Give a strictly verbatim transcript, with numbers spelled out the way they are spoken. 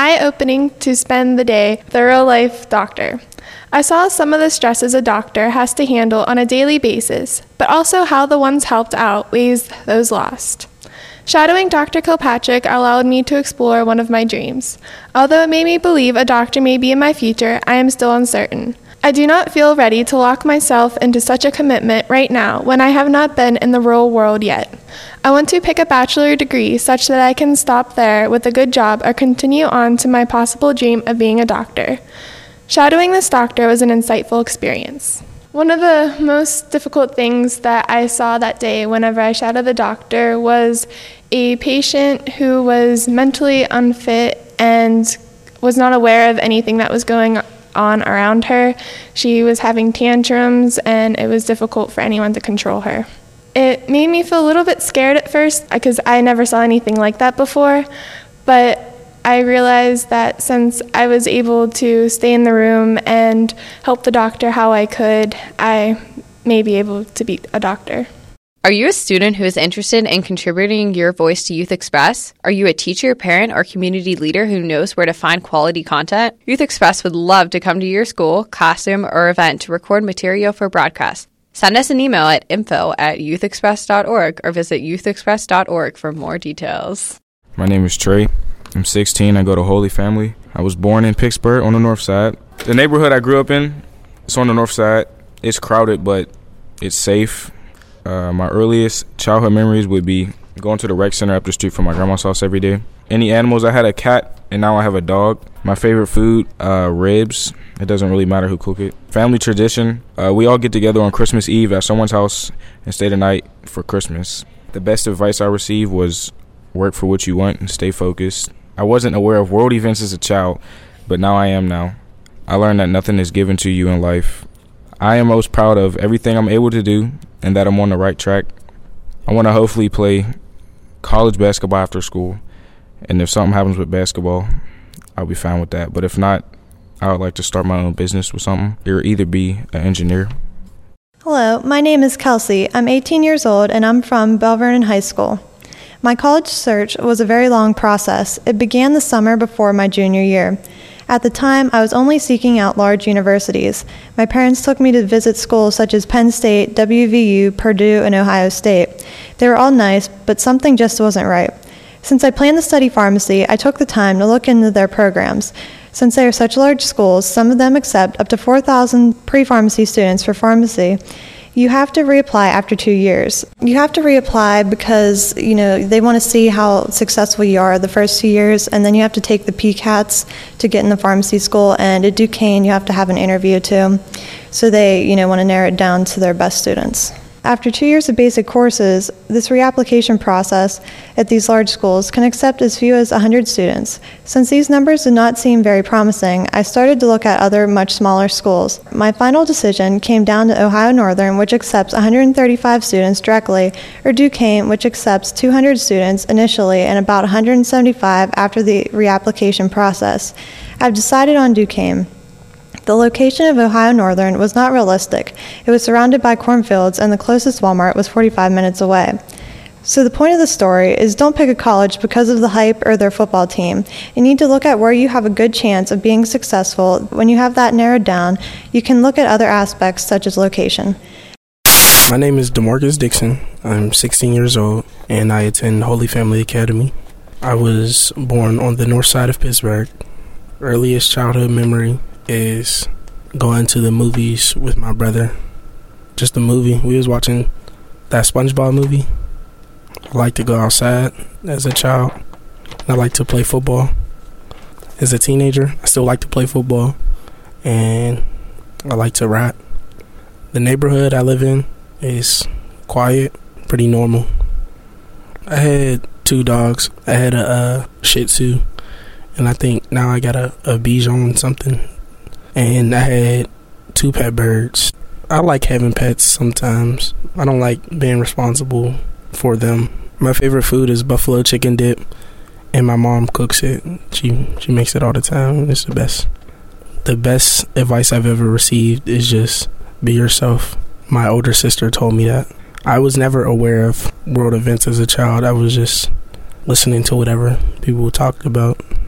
eye-opening to spend the day with a real-life doctor. I saw some of the stresses a doctor has to handle on a daily basis, but also how the ones helped outweighs those lost. Shadowing Doctor Kilpatrick allowed me to explore one of my dreams. Although it made me believe a doctor may be in my future, I am still uncertain. I do not feel ready to lock myself into such a commitment right now when I have not been in the real world yet. I want to pick a bachelor degree such that I can stop there with a good job or continue on to my possible dream of being a doctor. Shadowing this doctor was an insightful experience. One of the most difficult things that I saw that day whenever I shadowed the doctor was a patient who was mentally unfit and was not aware of anything that was going on around her. She was having tantrums, and it was difficult for anyone to control her. It made me feel a little bit scared at first because I never saw anything like that before, but I realized that since I was able to stay in the room and help the doctor how I could, I may be able to be a doctor. Are you a student who is interested in contributing your voice to Youth Express? Are you a teacher, parent, or community leader who knows where to find quality content? Youth Express would love to come to your school, classroom, or event to record material for broadcast. Send us an email at info at youth express dot org or visit youth express dot org for more details. My name is Trey. I'm sixteen. I go to Holy Family. I was born in Pittsburgh on the north side. The neighborhood I grew up in, it's on the north side. It's crowded, but it's safe. Uh, my earliest childhood memories would be going to the rec center up the street from my grandma's house every day. Any animals, I had a cat, and now I have a dog. My favorite food, uh, ribs. It doesn't really matter who cook it. Family tradition, uh, we all get together on Christmas Eve at someone's house and stay the night for Christmas. The best advice I received was work for what you want and stay focused. I wasn't aware of world events as a child, but now I am now. I learned that nothing is given to you in life. I am most proud of everything I'm able to do and that I'm on the right track. I want to hopefully play college basketball after school, and if something happens with basketball, I'll be fine with that. But if not, I would like to start my own business with something, or either be an engineer. Hello, my name is Kelsey. I'm eighteen years old, and I'm from Belle Vernon High School. My college search was a very long process. It began the summer before my junior year. At the time, I was only seeking out large universities. My parents took me to visit schools such as Penn State, W V U, Purdue, and Ohio State. They were all nice, but something just wasn't right. Since I planned to study pharmacy, I took the time to look into their programs. Since they are such large schools, some of them accept up to four thousand pre-pharmacy students for pharmacy. You have to reapply after two years. You have to reapply because, you know, they want to see how successful you are the first two years, and then you have to take the P CATs to get in the pharmacy school, and at Duquesne you have to have an interview too. So they, you know, want to narrow it down to their best students. After two years of basic courses, this reapplication process at these large schools can accept as few as one hundred students. Since these numbers did not seem very promising, I started to look at other much smaller schools. My final decision came down to Ohio Northern, which accepts one hundred thirty-five students directly, or Duquesne, which accepts two hundred students initially and about one hundred seventy-five after the reapplication process. I've decided on Duquesne. The location of Ohio Northern was not realistic. It was surrounded by cornfields, and the closest Walmart was forty-five minutes away. So the point of the story is don't pick a college because of the hype or their football team. You need to look at where you have a good chance of being successful. When you have that narrowed down, you can look at other aspects such as location. My name is DeMarcus Dixon. I'm sixteen years old, and I attend Holy Family Academy. I was born on the north side of Pittsburgh. Earliest childhood memory is going to the movies with my brother. Just a movie. We was watching that SpongeBob movie. I like to go outside as a child. I like to play football. As a teenager, I still like to play football. And I like to rap. The neighborhood I live in is quiet, pretty normal. I had two dogs. I had a uh, Shih Tzu. And I think now I got a, a Bichon something. And I had two pet birds. I like having pets sometimes. I don't like being responsible for them. My favorite food is buffalo chicken dip, and my mom cooks it. She she makes it all the time. It's the best. The best advice I've ever received is just be yourself. My older sister told me that. I was never aware of world events as a child. I was just listening to whatever people talked about.